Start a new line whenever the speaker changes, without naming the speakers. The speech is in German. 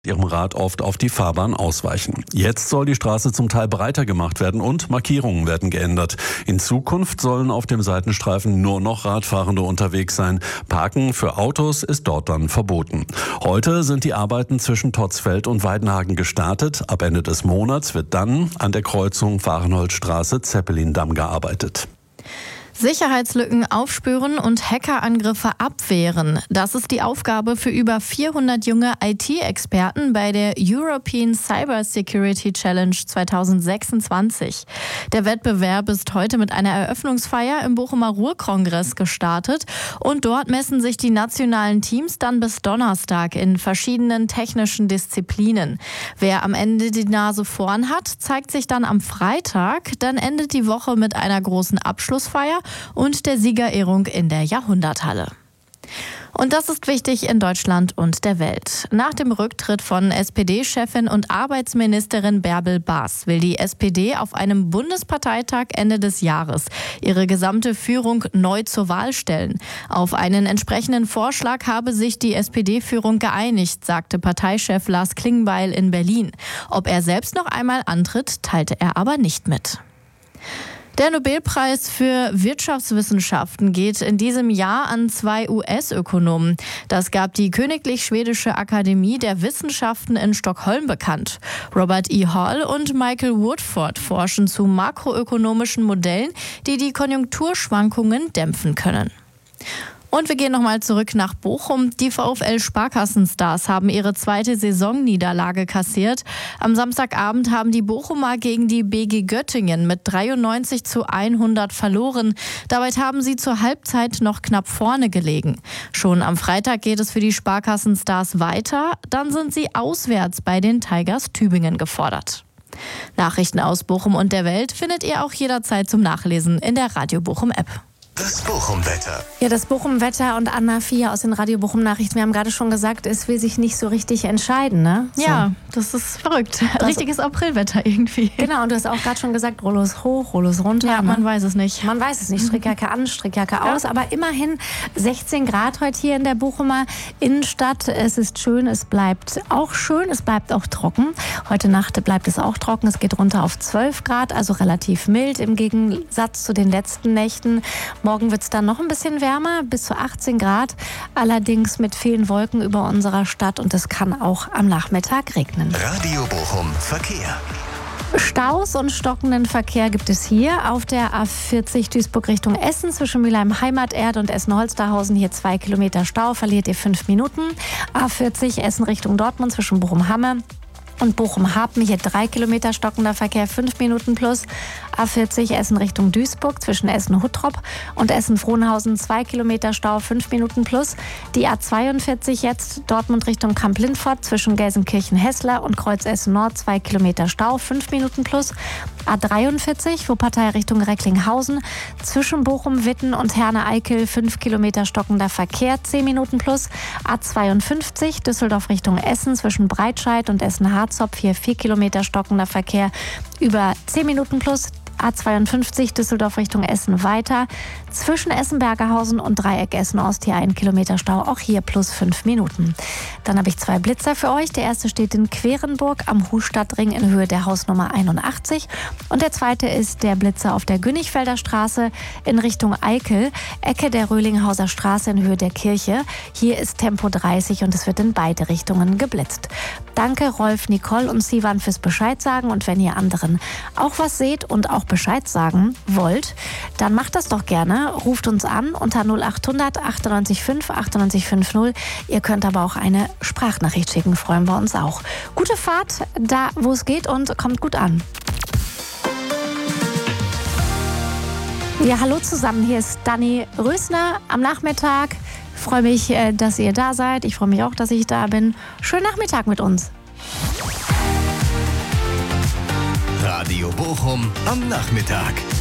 ihrem Rad oft auf die Fahrbahn ausweichen. Jetzt soll die Straße zum Teil breiter gemacht werden und Markierungen werden geändert. In Zukunft sollen auf dem Seitenstreifen nur noch Radfahrende unterwegs sein. Parken für Autos ist dort dann verboten. Heute sind die Arbeiten zwischen Totzfeld und Weidenhagen gestartet. Ab Ende des Monats wird dann an der Kreuzung Fahrenholzstraße-Zeppelin-Damm gearbeitet.
Sicherheitslücken aufspüren und Hackerangriffe abwehren. Das ist die Aufgabe für über 400 junge IT-Experten bei der European Cyber Security Challenge 2026. Der Wettbewerb ist heute mit einer Eröffnungsfeier im Bochumer Ruhr-Kongress gestartet und dort messen sich die nationalen Teams dann bis Donnerstag in verschiedenen technischen Disziplinen. Wer am Ende die Nase vorn hat, zeigt sich dann am Freitag. Dann endet die Woche mit einer großen Abschlussfeier und der Siegerehrung in der Jahrhunderthalle. Und das ist wichtig in Deutschland und der Welt. Nach dem Rücktritt von SPD-Chefin und Arbeitsministerin Bärbel Baas will die SPD auf einem Bundesparteitag Ende des Jahres ihre gesamte Führung neu zur Wahl stellen. Auf einen entsprechenden Vorschlag habe sich die SPD-Führung geeinigt, sagte Parteichef Lars Klingbeil in Berlin. Ob er selbst noch einmal antritt, teilte er aber nicht mit. Der Nobelpreis für Wirtschaftswissenschaften geht in diesem Jahr an 2 US-Ökonomen. Das gab die Königlich Schwedische Akademie der Wissenschaften in Stockholm bekannt. Robert E. Hall und Michael Woodford forschen zu makroökonomischen Modellen, die die Konjunkturschwankungen dämpfen können. Und wir gehen nochmal zurück nach Bochum. Die VfL-Sparkassenstars haben ihre zweite Saisonniederlage kassiert. Am Samstagabend haben die Bochumer gegen die BG Göttingen mit 93:100 verloren. Dabei haben sie zur Halbzeit noch knapp vorne gelegen. Schon am Freitag geht es für die Sparkassenstars weiter. Dann sind sie auswärts bei den Tigers Tübingen gefordert. Nachrichten aus Bochum und der Welt findet ihr auch jederzeit zum Nachlesen in der Radio Bochum App.
Das Bochum-Wetter.
Ja, das Bochum-Wetter und Anna Vier aus den Radio Bochum-Nachrichten. Wir haben gerade schon gesagt, es will sich nicht so richtig entscheiden, ne? So.
Ja, das ist verrückt. Richtiges Aprilwetter irgendwie.
Genau, und du hast auch gerade schon gesagt, Rollos hoch, Rollos runter.
Ja, man weiß es nicht.
Man weiß es nicht. Strickjacke an, Strickjacke aus. Aber immerhin 16 Grad heute hier in der Bochumer Innenstadt. Es ist schön, es bleibt auch schön, es bleibt auch trocken. Heute Nacht bleibt es auch trocken. Es geht runter auf 12 Grad, also relativ mild im Gegensatz zu den letzten Nächten. Morgen wird es dann noch ein bisschen wärmer, bis zu 18 Grad. Allerdings mit vielen Wolken über unserer Stadt und es kann auch am Nachmittag regnen.
Radio Bochum Verkehr.
Staus und stockenden Verkehr gibt es hier auf der A40 Duisburg Richtung Essen zwischen Mülheim Heimaterde und Essen-Holsterhausen. Hier 2 Kilometer Stau, verliert ihr 5 Minuten. A40 Essen Richtung Dortmund zwischen Bochum-Hamme und Bochum-Hapen, hier 3 Kilometer stockender Verkehr, 5 Minuten plus. A40 Essen Richtung Duisburg zwischen Essen-Huttrop und Essen-Frohnhausen 2 Kilometer Stau, 5 Minuten plus. Die A42 jetzt Dortmund Richtung Kamp-Lindfort zwischen Gelsenkirchen-Hessler und Kreuz Essen-Nord 2 Kilometer Stau, 5 Minuten plus. A43 Wuppertal Richtung Recklinghausen zwischen Bochum-Witten und Herne-Eickel 5 Kilometer stockender Verkehr, 10 Minuten plus. A52 Düsseldorf Richtung Essen zwischen Breitscheid und Essen-Harzopf hier 4 Kilometer stockender Verkehr, über 10 Minuten plus. A52 Düsseldorf Richtung Essen weiter. Zwischen Essen-Bergerhausen und Dreieck Essen-Ost hier 1 Kilometer Stau, auch hier plus 5 Minuten. Dann habe ich 2 Blitzer für euch. Der erste steht in Querenburg am Husstadtring in Höhe der Hausnummer 81. Und der zweite ist der Blitzer auf der Günnigfelder Straße in Richtung Eickel, Ecke der Röhlinghauser Straße in Höhe der Kirche. Hier ist Tempo 30 und es wird in beide Richtungen geblitzt. Danke Rolf, Nicole und Sivan fürs Bescheid sagen. Und wenn ihr anderen auch was seht und auch Bescheid sagen wollt, dann macht das doch gerne. Ruft uns an unter 0800 98 5 98 50. Ihr könnt aber auch eine Sprachnachricht schicken, freuen wir uns auch. Gute Fahrt da, wo es geht und kommt gut an. Ja, hallo zusammen, hier ist Dani Rösner am Nachmittag. Ich freue mich, dass ihr da seid. Ich freue mich auch, dass ich da bin. Schönen Nachmittag mit uns.
Radio Bochum am Nachmittag.